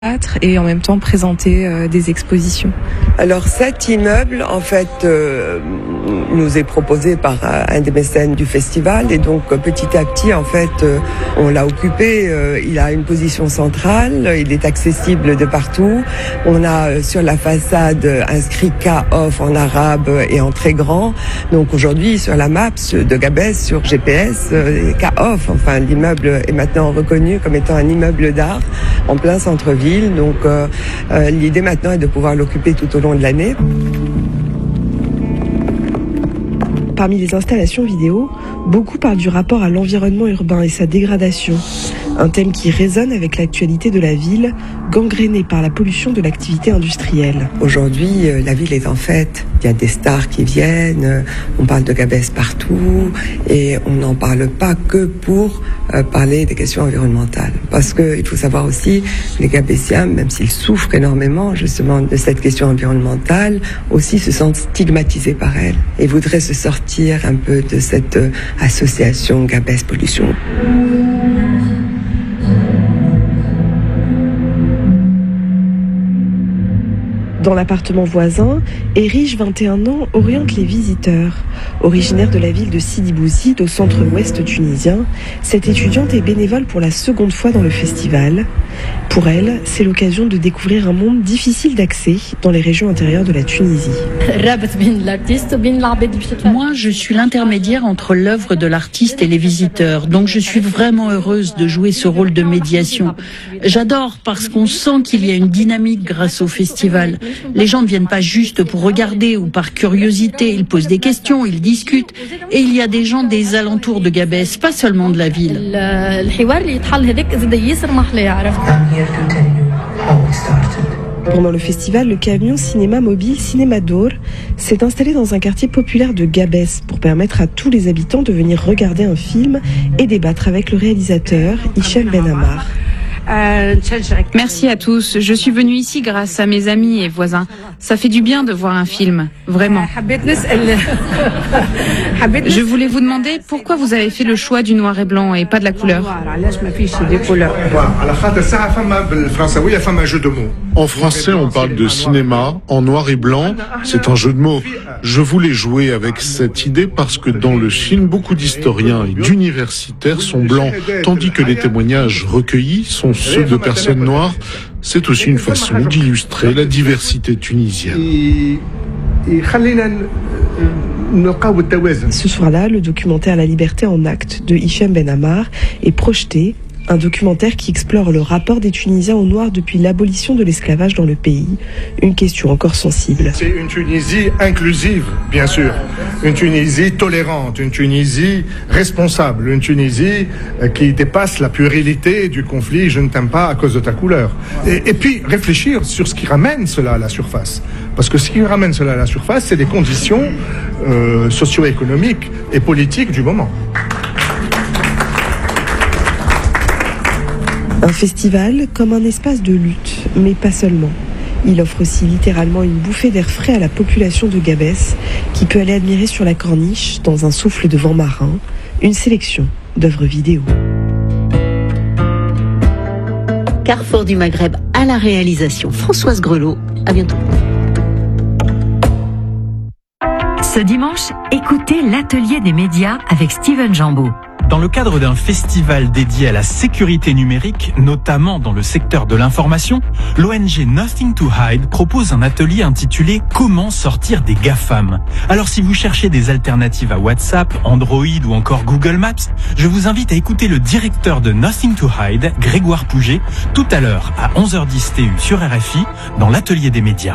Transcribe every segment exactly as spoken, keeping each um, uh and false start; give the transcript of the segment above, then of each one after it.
et en même temps présenter euh, des expositions. Alors cet immeuble, en fait, euh, nous est proposé par euh, un des mécènes du festival et donc euh, petit à petit, en fait, euh, on l'a occupé. Euh, il a une position centrale, il est accessible de partout. On a euh, sur la façade inscrit K-Off en arabe et en très grand. Donc aujourd'hui, sur la map de Gabès, sur G P S, euh, K-Off, enfin l'immeuble est maintenant reconnu comme étant un immeuble d'art en plein centre-ville. Donc euh, euh, l'idée maintenant est de pouvoir l'occuper tout au long de l'année. Parmi les installations vidéo, beaucoup parlent du rapport à l'environnement urbain et sa dégradation. Un thème qui résonne avec l'actualité de la ville, gangrénée par la pollution de l'activité industrielle. Aujourd'hui, la ville est en fête. Il y a des stars qui viennent, on parle de Gabès partout et on n'en parle pas que pour euh, parler des questions environnementales. Parce qu'il faut savoir aussi, les Gabésiens, même s'ils souffrent énormément justement de cette question environnementale, aussi se sentent stigmatisés par elle et voudraient se sortir un peu de cette euh, association Gabès Pollution. Dans l'appartement voisin, Erige, vingt et un ans, oriente les visiteurs. Originaire de la ville de Sidi Bouzid, au centre-ouest tunisien, cette étudiante est bénévole pour la seconde fois dans le festival. Pour elle, c'est l'occasion de découvrir un monde difficile d'accès dans les régions intérieures de la Tunisie. Moi, je suis l'intermédiaire entre l'œuvre de l'artiste et les visiteurs, donc je suis vraiment heureuse de jouer ce rôle de médiation. J'adore parce qu'on sent qu'il y a une dynamique grâce au festival. Les gens ne viennent pas juste pour regarder ou par curiosité, ils posent des questions, ils discutent. Et il y a des gens des alentours de Gabès, pas seulement de la ville. Pendant le festival, le camion cinéma mobile Cinéma d'Or s'est installé dans un quartier populaire de Gabès pour permettre à tous les habitants de venir regarder un film et débattre avec le réalisateur Hicham Ben Ammar. Merci à tous. Je suis venue ici grâce à mes amis et voisins. Ça fait du bien de voir un film, vraiment. Je voulais vous demander pourquoi vous avez fait le choix du noir et blanc et pas de la couleur. En français, on parle de cinéma, en noir et blanc, c'est un jeu de mots. Je voulais jouer avec cette idée parce que dans le film, beaucoup d'historiens et d'universitaires sont blancs, tandis que les témoignages recueillis sont ceux de personnes noires. C'est aussi une façon d'illustrer la diversité tunisienne. Ce soir-là, le documentaire La Liberté en acte de Hicham Ben Ammar est projeté. Un documentaire qui explore le rapport des Tunisiens aux Noirs depuis l'abolition de l'esclavage dans le pays. Une question encore sensible. C'est une Tunisie inclusive, bien sûr. Une Tunisie tolérante, une Tunisie responsable, une Tunisie qui dépasse la puérilité du conflit « je ne t'aime pas à cause de ta couleur ». Et, et puis réfléchir sur ce qui ramène cela à la surface. Parce que ce qui ramène cela à la surface, c'est les conditions euh, socio-économiques et politiques du moment. Un festival comme un espace de lutte, mais pas seulement. Il offre aussi littéralement une bouffée d'air frais à la population de Gabès, qui peut aller admirer sur la corniche, dans un souffle de vent marin, une sélection d'œuvres vidéo. Carrefour du Maghreb à la réalisation, Françoise Grelot. À bientôt. Ce dimanche, écoutez l'atelier des médias avec Steven Jambeau. Dans le cadre d'un festival dédié à la sécurité numérique, notamment dans le secteur de l'information, l'O N G Nothing to Hide propose un atelier intitulé « Comment sortir des GAFAM ». Alors si vous cherchez des alternatives à WhatsApp, Android ou encore Google Maps, je vous invite à écouter le directeur de Nothing to Hide, Grégoire Pouget, tout à l'heure à onze heures dix T U sur R F I, dans l'atelier des médias.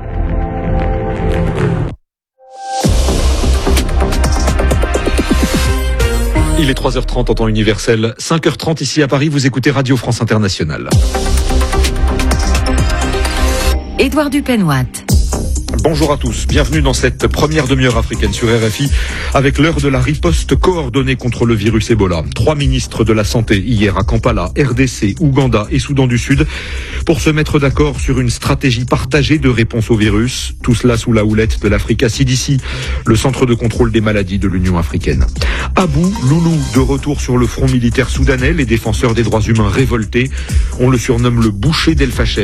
Il est trois heures trente en temps universel, cinq heures trente ici à Paris, vous écoutez Radio France Internationale. Édouard Dupenoit. Bonjour à tous, bienvenue dans cette première demi-heure africaine sur R F I avec l'heure de la riposte coordonnée contre le virus Ebola. Trois ministres de la Santé hier à Kampala, R D C, Ouganda et Soudan du Sud pour se mettre d'accord sur une stratégie partagée de réponse au virus. Tout cela sous la houlette de l'Africa C D C, le centre de contrôle des maladies de l'Union africaine. Abou Loulou, de retour sur le front militaire soudanais, les défenseurs des droits humains révoltés. On le surnomme le boucher d'El Fasher.